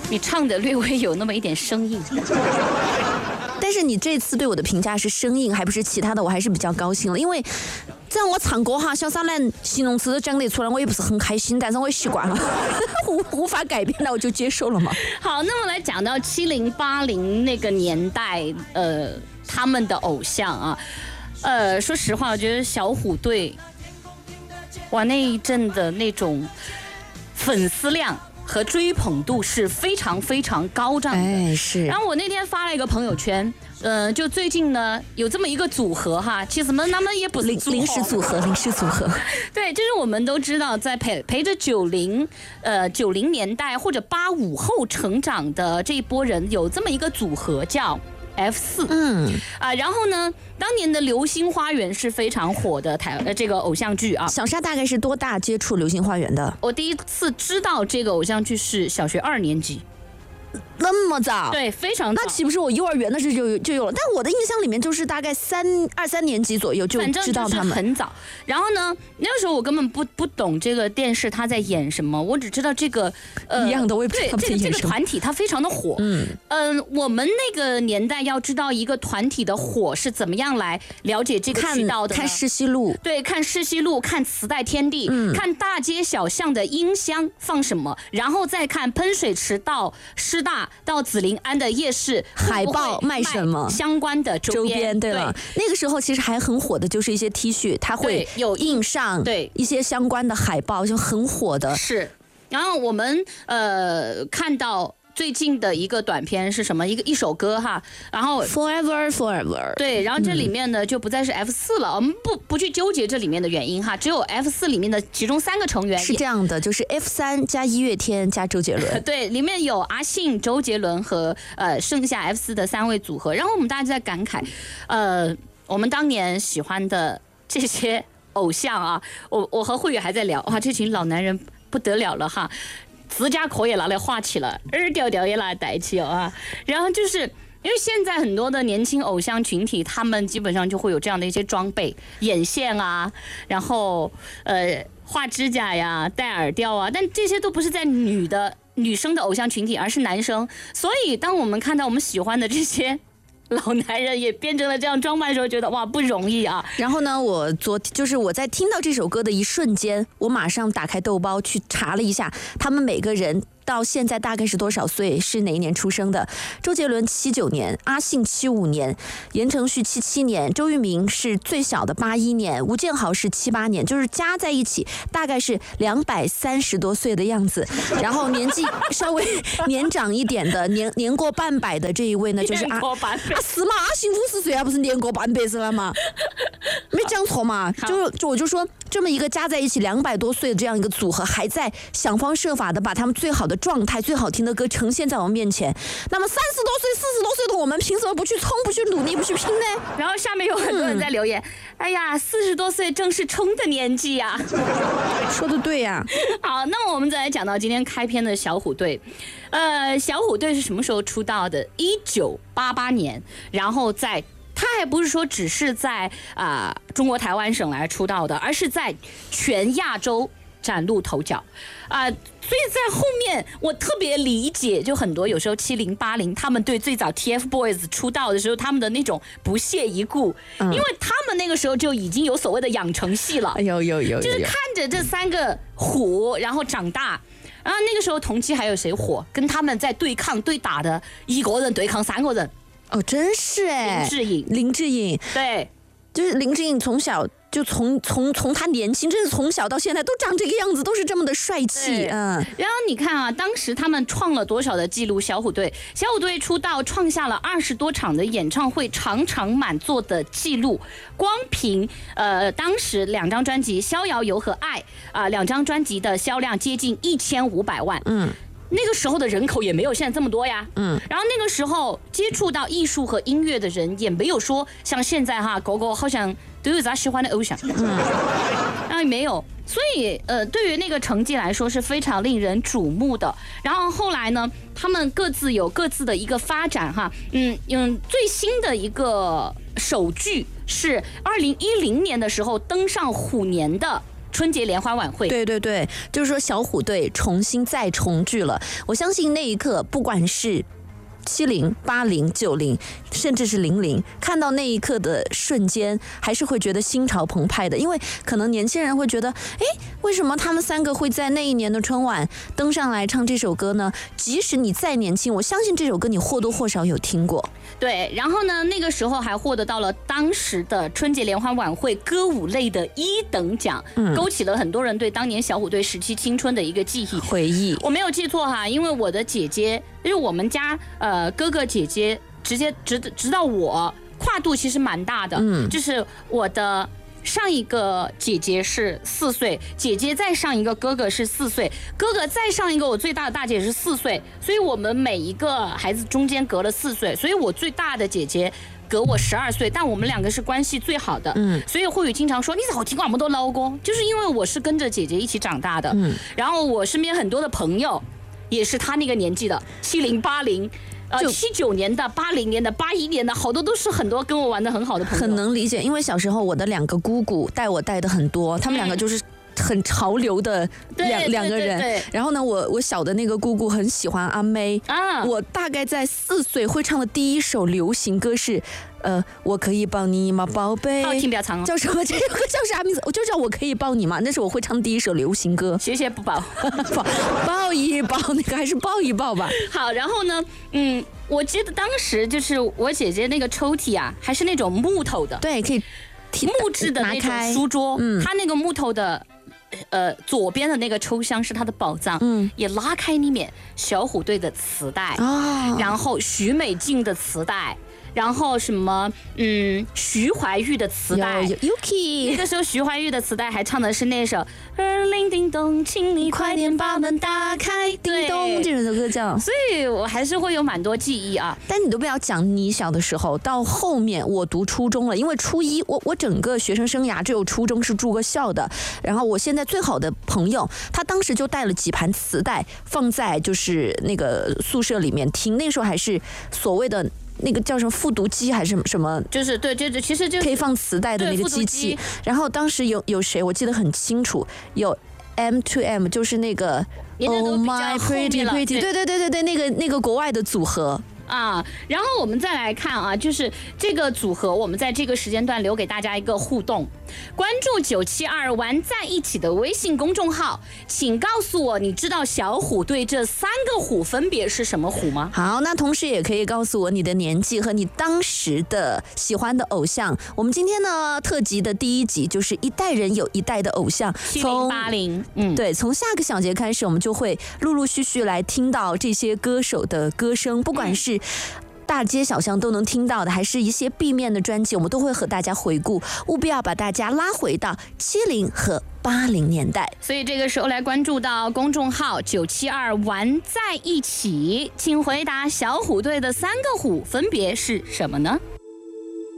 你唱的略微有那么一点生硬。 但是你这次对我的评价是生硬，还不是其他的，我还是比较高兴了，因为这样我唱歌哈，小傻男形容词都讲得出来，我也不是很开心，但是我也习惯了，无法改变，那我就接受了嘛。 好，那么来讲到70、80那个年代，他们的偶像啊，说实话，我觉得小虎队，哇，那一阵的那种粉丝量和追捧度是非常非常高涨的。 哎，是。 然后我那天发了一个朋友圈，就最近呢有这么一个组合哈，其实他们也不是临时组合。 对，就是我们都知道，在陪着90年代或者85后成长的这一波人，有这么一个组合叫F4，然后呢，当年的《流星花园》是非常火的这个偶像剧啊。 小沙大概是多大接触《流星花园》的？ 我第一次知道这个偶像剧是小学2年级。 那么早？ 对，非常早。 那岂不是我幼儿园的时候就有了？但我的印象里面就是大概2、3年级左右就知道他们， 很早。然后呢，那个时候我根本不懂这个电视他在演什么，我只知道这个一样的，我也不知道他们在演什么。 这个团体它非常的火。我们那个年代要知道一个团体的火是怎么样来了解这个渠道的呢？ 看世熙路， 对，看世熙路，看磁带天地，看大街小巷的音箱放什么，然后再看喷水池到师大到紫林安的夜市海报卖什么相关的周边。 对了，那个时候其实还很火的就是一些 T 恤，它会有印上一些相关的海报，就很火的。 是，然后我们看到最近的一个短片是什么？一首歌哈，然后 Forever。对， 然后这里面呢就不再是 F4了，我们不去纠结这里面的原因哈，只有 F4里面的其中3个成员是这样的，就是 F3加1月天加周杰伦。 对，里面有阿信、周杰伦和剩下 F4的3位组合。然后我们大家就在感慨，我们当年喜欢的这些偶像啊，我和慧宇还在聊，哇，这群老男人不得了了哈。指甲壳也拿来画起了，耳吊吊也拿来戴起啊。然后就是因为现在很多的年轻偶像群体，他们基本上就会有这样的一些装备，眼线啊，然后画指甲呀，戴耳吊啊，但这些都不是在女生的偶像群体，而是男生。所以当我们看到我们喜欢的这些老男人也变成了这样装扮的时候，觉得哇不容易啊。 然后呢，我在听到这首歌的一瞬间，我马上打开豆包去查了一下，他们每个人到现在大概是多少岁，是哪一年出生的？周杰伦79年，阿信75年，言承旭77年，周渝民是最小的81年，吴建豪是78年，就是加在一起大概是230多岁的样子。然后年纪稍微年长一点的，年过半百的这一位呢，就是是吗？阿信50岁啊，不是年过半百是了吗？没讲错嘛？我就说这么一个加在一起200多岁的这样一个组合，还在想方设法的把他们最好的状态、最好听的歌呈现在我们面前。那么30多岁、40多岁的我们，凭什么不去冲、不去努力、不去拼呢？ 然后下面有很多人在留言，哎呀，40多岁正是冲的年纪呀。 说的对呀。 好，那么我们再来讲到今天开篇的小虎队。小虎队是什么时候出道的？1988年，然后他还不是说只是在中国台湾省来出道的，而是在全亚洲崭露头角所以在后面我特别理解，就很多有时候70、80他们对最早 TFBOYS 出道的时候他们的那种不屑一顾，因为他们那个时候就已经有所谓的养成系了， 有， 就是看着这3个虎然后长大。然后那个时候同期还有谁火？跟他们在对打的1个人对抗3个人。 哦，真是哎，林志颖， 对， 就是林志颖从小就从他年轻，真是从小到现在都长这个样子，都是这么的帅气。然后你看啊，当时他们创了多少的记录？小虎队出道创下了20多场的演唱会场场满座的记录，光凭当时2张专辑《逍遥游》和《爱》2张专辑的销量接近1500万。那个时候的人口也没有现在这么多呀，然后那个时候接触到艺术和音乐的人也没有说像现在哈，狗狗好像都有咱喜欢的偶像，然后也没有，所以对于那个成绩来说是非常令人瞩目的。然后后来呢，他们各自有各自的一个发展哈，最新的一个首句是2010年的时候登上虎年的春节联欢晚会。 对对对，就是说小虎队重新再重聚了。我相信那一刻，不管是70、80、90，甚至是00，看到那一刻的瞬间，还是会觉得心潮澎湃的。因为可能年轻人会觉得，哎，为什么他们3个会在那一年的春晚登上来唱这首歌呢？即使你再年轻，我相信这首歌你或多或少有听过。 对，然后呢，那个时候还获得到了当时的春节联欢晚会歌舞类的1等奖，勾起了很多人对当年小虎队时期青春的一个记忆回忆。 我没有记错哈，因为我的姐姐，因为我们家哥哥姐姐直到我跨度其实蛮大的，就是我的上一个姐姐是4岁，姐姐再上一个哥哥是4岁，哥哥再上一个我最大的大姐是4岁，所以我们每一个孩子中间隔了4岁，所以我最大的姐姐隔我12岁，但我们2个是关系最好的，所以慧宇经常说你好听我们都捞过，就是因为我是跟着姐姐一起长大的，然后我身边很多的朋友也是他那个年纪的，70、80。79年的、80年的、81年的，好多都是很多跟我玩的很好的朋友。 很能理解，因为小时候我的2个姑姑带我带的很多，他们2个就是很潮流的两个人。然后呢，我小的那个姑姑很喜欢阿妹啊，我大概在4岁会唱的第一首流行歌是。我可以抱你吗，宝贝？ 好听，比较长哦。 叫什么？这首歌叫啥名字？我就叫我可以抱你吗？那是我会唱的第一首流行歌。 谢谢不抱， 抱一抱，那个还是抱一抱吧。 好，然后呢，我记得当时就是我姐姐那个抽屉啊，还是那种木头的， 对，可以木质的那种书桌，它那个木头的。左边的那个抽箱是他的宝藏，也拉开里面小虎队的磁带，然后徐美静的磁带，然后什么徐怀钰的磁带 ，Yuki， 那个时候徐怀钰的磁带还唱的是那首铃叮咚，请你快点把门打开， 叮咚，这首歌叫， 所以我还是会有蛮多记忆啊。 但你都不要讲你小的时候，到后面我读初中了，因为初一我整个学生生涯只有初中是住过校的，然后我现在最好的朋友，他当时就带了几盘磁带放在就是那个宿舍里面听，那个时候还是所谓的。那个叫什么复读机还是什么？ 就是对，其实就可以放磁带的那个机器。然后当时有谁我记得很清楚，有 M2M， 就是那个 Oh My Pretty Pretty， 对，那个国外的组合。 啊，然后我们再来看啊，就是这个组合，我们在这个时间段留给大家一个互动，关注972玩在一起的微信公众号，请告诉我你知道小虎队这3个虎分别是什么虎吗？ 好，那同时也可以告诉我你的年纪和你当时的喜欢的偶像。我们今天呢特辑的第1集就是一代人有一代的偶像 ，70、80， 对，从下个小节开始，我们就会陆陆续续来听到这些歌手的歌声，不管是大街小巷都能听到的，还是一些 B 面的专辑，我们都会和大家回顾，务必要把大家拉回到70和80年代。 所以这个时候来关注到公众号972玩在一起，请回答小虎队的3个虎分别是什么呢？